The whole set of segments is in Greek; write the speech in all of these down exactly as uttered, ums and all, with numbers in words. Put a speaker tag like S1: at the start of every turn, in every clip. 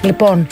S1: Λοιπόν,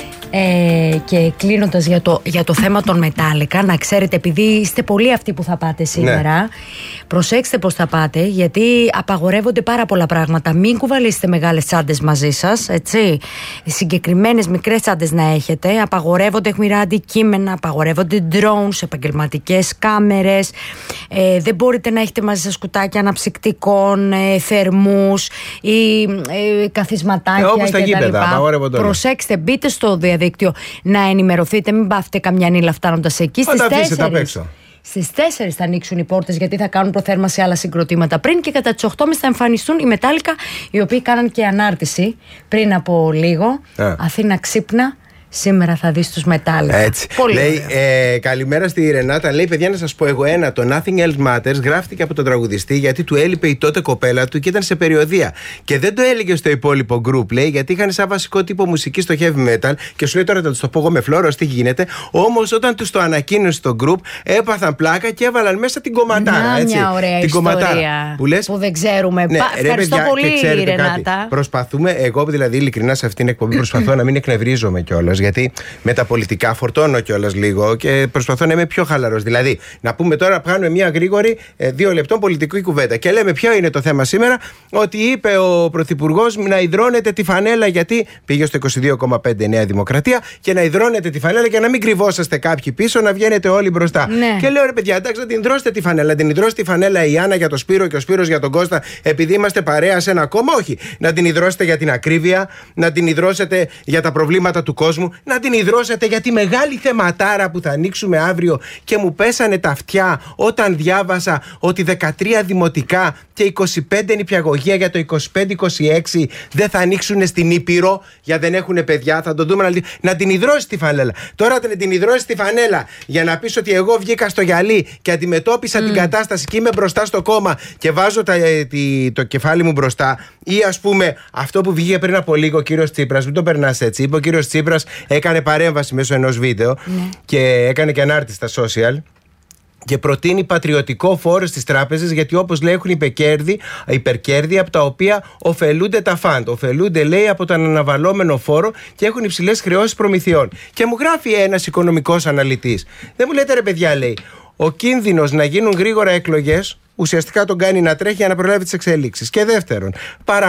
S1: ε, και κλείνοντας για το, για το θέμα των Metallica, να ξέρετε, επειδή είστε πολλοί αυτοί που θα πάτε σήμερα, ναι, προσέξτε πως θα πάτε, γιατί απαγορεύονται πάρα πολλά πράγματα. Μην κουβαλήσετε μεγάλες τσάντες μαζί σας, έτσι. Συγκεκριμένες μικρές τσάντες να έχετε. Απαγορεύονται αιχμηρά αντικείμενα, απαγορεύονται drones, επαγγελματικές κάμερες. Ε, δεν μπορείτε να έχετε μαζί σας κουτάκια αναψυκτικών, ε, θερμούς ή ε, καθισματάκια.
S2: Ε, όπως τα γήπεδα, απαγορεύονται όλα.
S1: Προσέξτε, μπείτε στο διαδίκτυο να ενημερωθείτε, μην πάθετε καμιά νύλα φτάνοντας εκεί. Στις τέσσερις. Στις τέσσερις θα ανοίξουν οι πόρτες, γιατί θα κάνουν προθέρμανση άλλα συγκροτήματα πριν, και κατά τις οκτώ και μισή θα εμφανιστούν οι Metallica, οι οποίοι κάναν και ανάρτηση πριν από λίγο. Yeah. Αθήνα ξύπνα. Σήμερα θα δεις τους Metallica.
S2: Έτσι.
S1: Πολύ
S2: λέει, ε, καλημέρα στη Ρενάτα. Λέει, παιδιά, να σας πω εγώ ένα. Το Nothing Else Matters γράφτηκε από τον τραγουδιστή, γιατί του έλειπε η τότε κοπέλα του και ήταν σε περιοδεία. Και δεν το έλεγε στο υπόλοιπο group, λέει, γιατί είχαν σαν βασικό τύπο μουσική στο heavy metal. Και σου λέει, τώρα θα του το πω εγώ με φλόρος, τι γίνεται. Όμως όταν του το ανακοίνωσε στο group, έπαθαν πλάκα και έβαλαν μέσα την κομματάρα.
S1: Να,
S2: έτσι.
S1: Μια ωραία
S2: την
S1: ιστορία
S2: που, λες,
S1: που δεν ξέρουμε.
S2: Ναι,
S1: Πα,
S2: ρε,
S1: ευχαριστώ
S2: παιδιά,
S1: πολύ, Ρενάτα.
S2: Κάτι. Προσπαθούμε, εγώ δηλαδή ειλικρινά σε αυτήν την εκπομπή προσπαθώ να μην εκνευρίζομαι κιόλας, γιατί με τα πολιτικά φορτώνω κιόλας λίγο και προσπαθώ να είμαι πιο χαλαρός. Δηλαδή, να πούμε τώρα, κάνουμε μια γρήγορη ε, δύο λεπτών πολιτική κουβέντα. Και λέμε ποιο είναι το θέμα σήμερα, ότι είπε ο Πρωθυπουργός να υδρώνετε τη φανέλα, γιατί πήγε στο είκοσι δύο κόμμα πέντε Νέα Δημοκρατία, και να υδρώνετε τη φανέλα και να μην κρυβόσαστε κάποιοι πίσω, να βγαίνετε όλοι μπροστά.
S1: Ναι.
S2: Και λέω, ρε παιδιά, εντάξει, να την υδρώσετε τη φανέλα. Να την υδρώσει τη φανέλα η Άννα για τον Σπύρο και ο Σπύρος για τον Κώστα, επειδή είμαστε παρέα σε ένα κόμμα. Όχι. Να την υδρώσετε για την ακρίβεια, να την υδρώσετε για τα προβλήματα του κόσμου, να την υδρώσετε για τη μεγάλη θεματάρα που θα ανοίξουμε αύριο. Και μου πέσανε τα αυτιά όταν διάβασα ότι δεκατρία δημοτικά και είκοσι πέντε νηπιαγωγεία για το είκοσι πέντε είκοσι έξι δεν θα ανοίξουν στην Ήπειρο, για δεν έχουν παιδιά. Θα το δούμε. Να την υδρώσει τη φανέλα. Τώρα να την υδρώσει τη φανέλα για να πεις ότι εγώ βγήκα στο γυαλί και αντιμετώπισα mm. την κατάσταση και είμαι μπροστά στο κόμμα και βάζω τα, τη, το κεφάλι μου μπροστά. Ή ας πούμε αυτό που βγήκε πριν από λίγο ο κύριος Τσίπρας, μην το περνάς έτσι. Είπε ο κύριος Τσίπρας, έκανε παρέμβαση μέσω ενός βίντεο mm. και έκανε και ανάρτηση στα social. Και προτείνει πατριωτικό φόρο στις τράπεζες, γιατί όπως λέει έχουν υπερκέρδη, υπερκέρδη από τα οποία ωφελούνται τα φαντ. Ωφελούνται, λέει, από τον αναβαλώμενο φόρο και έχουν υψηλές χρεώσεις προμηθειών. Και μου γράφει ένας οικονομικός αναλυτής. Δεν μου λέτε, ρε παιδιά, λέει, ο κίνδυνος να γίνουν γρήγορα εκλογές ουσιαστικά τον κάνει να τρέχει για να προλάβει τις εξελίξεις. Και δεύτερον, παρα